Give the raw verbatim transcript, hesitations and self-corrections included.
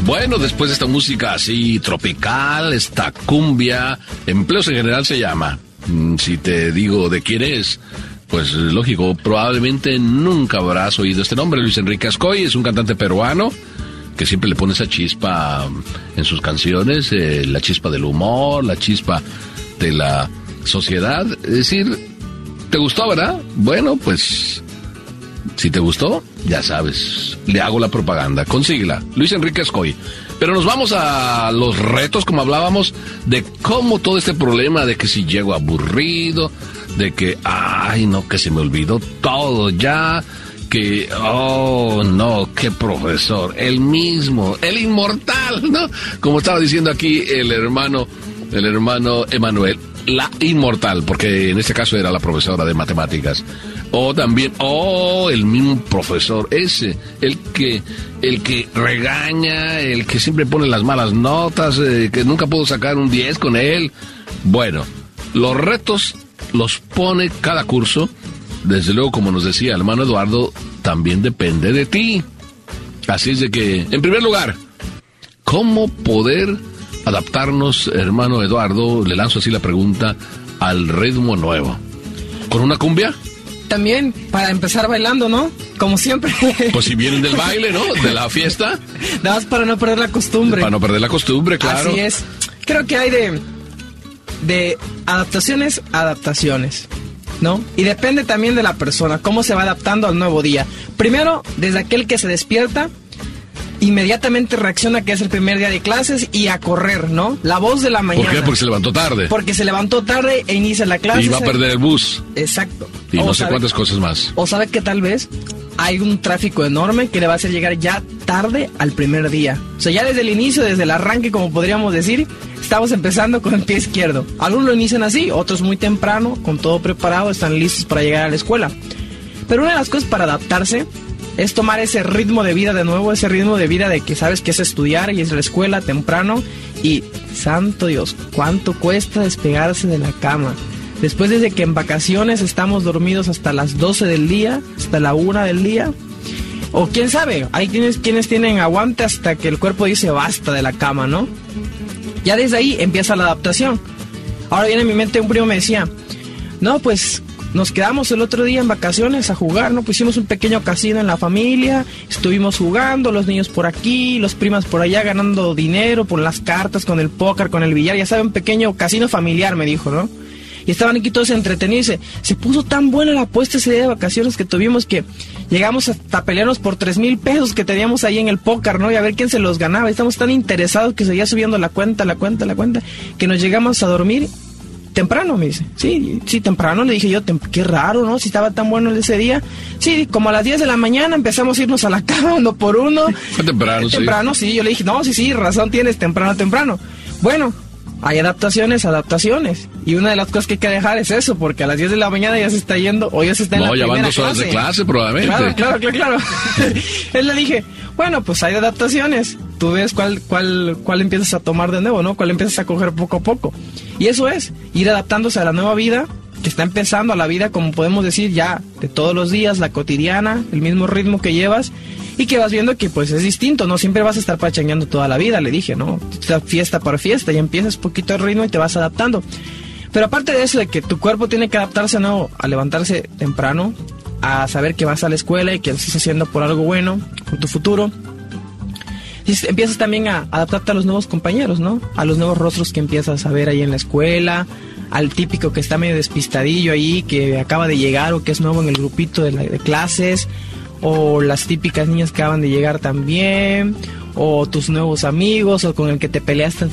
Bueno, después de esta música así tropical, esta cumbia, Empleos en General se llama. Si te digo de quién es, pues lógico, probablemente nunca habrás oído este nombre. Luis Enrique Ascoy es un cantante peruano que siempre le pone esa chispa en sus canciones, eh, la chispa del humor, la chispa de la sociedad. Es decir, ¿te gustó, verdad? Bueno, pues si te gustó, ya sabes, le hago la propaganda, consíguela, Luis Enrique Ascoy. Pero nos vamos a los retos, como hablábamos, de cómo todo este problema de que si llego aburrido, de que, ay, no, que se me olvidó todo ya, que, oh, no, qué profesor, el mismo, el inmortal, ¿no? Como estaba diciendo aquí el hermano, el hermano Emanuel, la inmortal, porque en este caso era la profesora de matemáticas. O también, oh, el mismo profesor ese, el que, el que regaña, el que siempre pone las malas notas, eh, que nunca puedo sacar un diez con él. Bueno, los retos los pone cada curso. Desde luego, como nos decía el hermano Eduardo, también depende de ti. Así es de que, en primer lugar, ¿cómo poder adaptarnos, hermano Eduardo? Le lanzo así la pregunta, al ritmo nuevo. ¿Con una cumbia? También, para empezar bailando, ¿no? Como siempre. Pues si vienen del baile, ¿no? De la fiesta. Nada más para no perder la costumbre. Para no perder la costumbre, claro. Así es. Creo que hay de, de adaptaciones, adaptaciones, ¿no? Y depende también de la persona, cómo se va adaptando al nuevo día. Primero, desde aquel que se despierta, inmediatamente reacciona que es el primer día de clases y a correr, ¿no? La voz de la mañana. ¿Por qué? Porque se levantó tarde. Porque se levantó tarde e inicia la clase. Y va a perder el bus. Exacto. Y o no sé sabe, cuántas cosas más. O sabe que tal vez hay un tráfico enorme que le va a hacer llegar ya tarde al primer día. O sea, ya desde el inicio, desde el arranque, como podríamos decir, estamos empezando con el pie izquierdo. Algunos lo inician así, otros muy temprano, con todo preparado, están listos para llegar a la escuela. Pero una de las cosas para adaptarse es tomar ese ritmo de vida de nuevo, ese ritmo de vida de que sabes que es estudiar y es la escuela temprano. Y, santo Dios, ¿cuánto cuesta despegarse de la cama? Después, desde que en vacaciones estamos dormidos hasta las doce del día, hasta la una del día. O quién sabe, hay quienes, quienes tienen aguante hasta que el cuerpo dice basta de la cama, ¿no? Ya desde ahí empieza la adaptación. Ahora viene a mi mente un primo me decía, no, pues nos quedamos el otro día en vacaciones a jugar, ¿no? Pues hicimos un pequeño casino en la familia, estuvimos jugando, los niños por aquí, los primas por allá ganando dinero por las cartas, con el póker, con el billar, ya saben, un pequeño casino familiar, me dijo, ¿no? Y estaban aquí todos entretenidos, se, se puso tan buena la apuesta ese día de vacaciones que tuvimos que llegamos hasta pelearnos por tres mil pesos que teníamos ahí en el póker, ¿no? Y a ver quién se los ganaba, estamos tan interesados que seguía subiendo la cuenta, la cuenta, la cuenta, que nos llegamos a dormir temprano, me dice. Sí, sí, temprano, le dije yo, qué raro, ¿no? Si estaba tan bueno ese día. Sí, como a las diez de la mañana empezamos a irnos a la cama uno por uno. Fue temprano, sí. Temprano, sí, yo le dije, no, sí, sí, razón tienes, temprano, temprano. Bueno, hay adaptaciones, adaptaciones. Y una de las cosas que hay que dejar es eso, porque a las diez de la mañana ya se está yendo, o ya se está en no, la primera clase. No, ya van dos horas de clase, probablemente. Claro, claro, claro, claro. Él le dije, bueno, pues hay adaptaciones. Tú ves cuál, cuál, cuál empiezas a tomar de nuevo, ¿no? Cuál empiezas a coger poco a poco. Y eso es, ir adaptándose a la nueva vida, que está empezando, a la vida, como podemos decir, ya de todos los días, la cotidiana, el mismo ritmo que llevas, y que vas viendo que pues es distinto, no siempre vas a estar pachangueando toda la vida, le dije, ¿no? Fiesta por fiesta, y empiezas poquito el ritmo y te vas adaptando. Pero aparte de eso, de que tu cuerpo tiene que adaptarse, ¿no? A levantarse temprano, a saber que vas a la escuela y que lo estás haciendo por algo bueno, por tu futuro. Y empiezas también a adaptarte a los nuevos compañeros, ¿no? A los nuevos rostros que empiezas a ver ahí en la escuela, al típico que está medio despistadillo ahí, que acaba de llegar o que es nuevo en el grupito de, la, de clases, o las típicas niñas que acaban de llegar también, o tus nuevos amigos, o con el que te peleaste